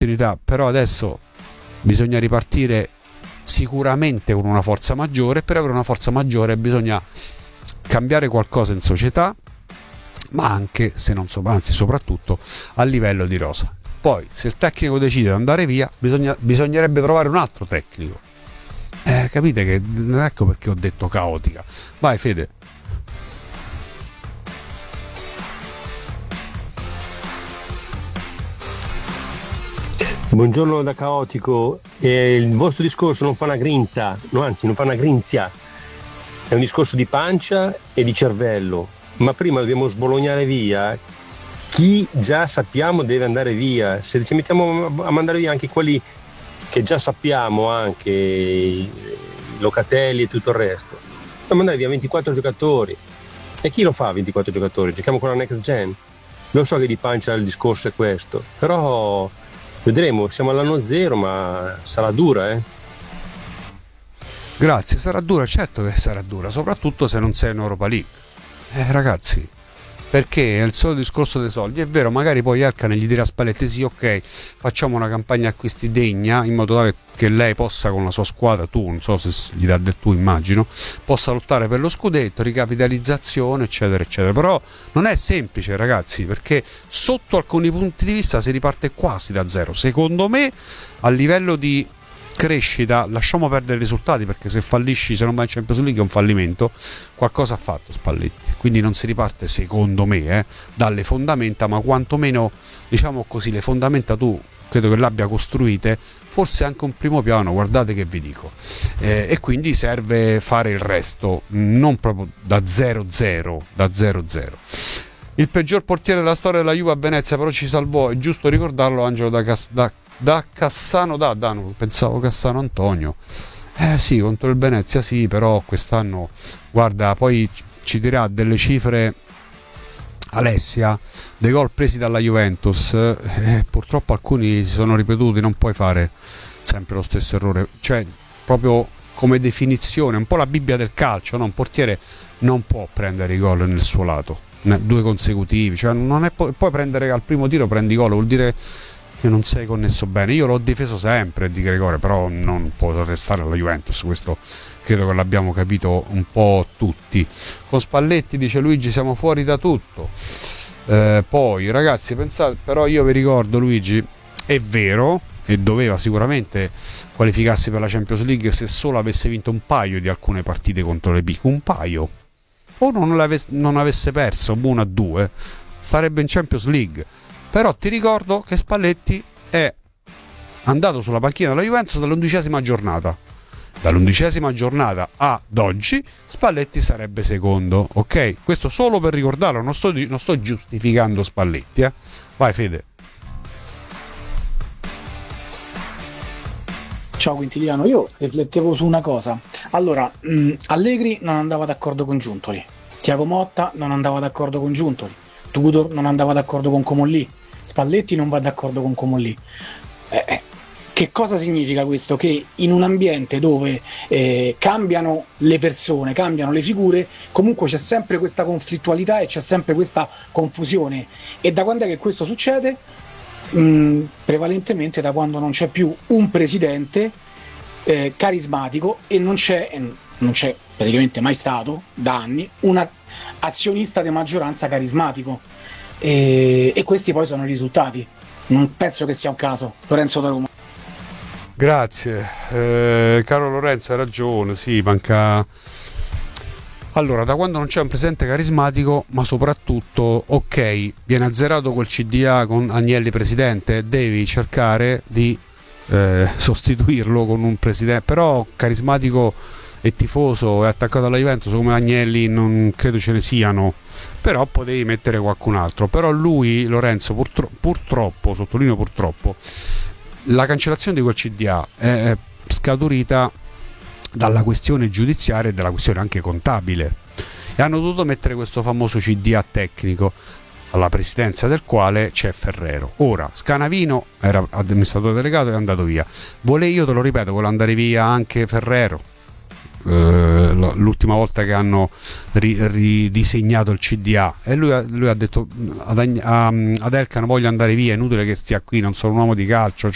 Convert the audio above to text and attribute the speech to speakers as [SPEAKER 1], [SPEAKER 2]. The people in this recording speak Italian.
[SPEAKER 1] continuità, però adesso bisogna ripartire sicuramente con una forza maggiore. Per avere una forza maggiore bisogna cambiare qualcosa in società, ma anche, se non so, anzi soprattutto a livello di rosa. Poi se il tecnico decide di andare via, bisognerebbe trovare un altro tecnico. Capite che ecco perché ho detto caotica. Vai Fede.
[SPEAKER 2] Buongiorno da caotico. Il vostro discorso non fa una grinza, no, anzi non fa una grinzia, è un discorso di pancia e di cervello, ma prima dobbiamo sbolognare via chi già sappiamo deve andare via. Se ci mettiamo a mandare via anche quelli che già sappiamo, anche i Locatelli e tutto il resto, dobbiamo mandare via 24 giocatori. E chi lo fa 24 giocatori? Giochiamo con la next gen? Lo so che di pancia il discorso è questo, però vedremo, siamo all'anno zero, ma sarà dura,
[SPEAKER 1] Grazie, sarà dura, certo che sarà dura, soprattutto se non sei in Europa League. Ragazzi, perché è il solo discorso dei soldi. È vero, magari poi Erkan gli dirà a Spalletti: sì, ok, facciamo una campagna acquisti degna, in modo tale che lei possa, con la sua squadra, tu non so se gli dà del tu, immagino, possa lottare per lo scudetto, ricapitalizzazione, eccetera eccetera. Però non è semplice, ragazzi, perché sotto alcuni punti di vista si riparte quasi da zero. Secondo me, a livello di crescita, lasciamo perdere i risultati, perché se fallisci, se non vai in Champions League è un fallimento. Qualcosa ha fatto Spalletti, quindi non si riparte, secondo me, dalle fondamenta, ma quantomeno, diciamo così, le fondamenta tu credo che l'abbia costruite, forse anche un primo piano, guardate che vi dico, e quindi serve fare il resto, non proprio da 0-0, da 0-0. Il peggior portiere della storia della Juve a Venezia però ci salvò, è giusto ricordarlo, Angelo da Cassano D'Adano, pensavo Cassano Antonio. Sì, contro il Venezia sì, però quest'anno, guarda, poi ci dirà delle cifre Alessia, dei gol presi dalla Juventus, purtroppo alcuni si sono ripetuti, non puoi fare sempre lo stesso errore, cioè proprio come definizione, un po' la Bibbia del calcio, no? Un portiere non può prendere i gol nel suo lato, due consecutivi, cioè non è puoi prendere al primo tiro, prendi gol, vuol dire che non sei connesso bene. Io l'ho difeso sempre di Gregore, però non può restare alla Juventus, questo credo che l'abbiamo capito un po' tutti. Con Spalletti, dice Luigi, siamo fuori da tutto. Poi ragazzi, pensate, però io vi ricordo, Luigi, è vero, e doveva sicuramente qualificarsi per la Champions League se solo avesse vinto un paio di alcune partite contro le big, un paio, o non avesse perso 1-2, starebbe in Champions League. Però ti ricordo che Spalletti è andato sulla panchina della Juventus dall'11ª giornata. Dall'11ª giornata ad oggi Spalletti sarebbe secondo, ok? Questo solo per ricordarlo, non sto giustificando Spalletti, Vai Fede.
[SPEAKER 3] Ciao Quintiliano, io riflettevo su una cosa. Allora, Allegri non andava d'accordo con Giuntoli, Thiago Motta non andava d'accordo con Giuntoli, Tudor non andava d'accordo con Comolli, Spalletti non va d'accordo con Comolli. Che cosa significa questo? Che in un ambiente dove cambiano le persone, cambiano le figure, comunque c'è sempre questa conflittualità e c'è sempre questa confusione. E da quando è che questo succede? Prevalentemente da quando non c'è più un presidente carismatico e non c'è praticamente mai stato da anni un azionista di maggioranza carismatico, e questi poi sono i risultati. Non penso che sia un caso. Lorenzo da Roma.
[SPEAKER 1] Grazie, caro Lorenzo, hai ragione, sì, manca. Allora, da quando non c'è un presidente carismatico, ma soprattutto, ok, viene azzerato col CDA con Agnelli presidente, devi cercare di sostituirlo con un presidente, però carismatico e tifoso e attaccato alla Juventus come Agnelli non credo ce ne siano, però potevi mettere qualcun altro. Però lui, Lorenzo, purtroppo, sottolineo purtroppo, la cancellazione di quel CDA è scaturita dalla questione giudiziaria e dalla questione anche contabile, e hanno dovuto mettere questo famoso CDA tecnico, alla presidenza del quale c'è Ferrero. Ora Scanavino era amministratore delegato e è andato via, io te lo ripeto, vuole andare via anche Ferrero. L'ultima volta che hanno ridisegnato il CDA, e lui ha detto ad Elkan: voglio andare via, è inutile che stia qui, non sono un uomo di calcio,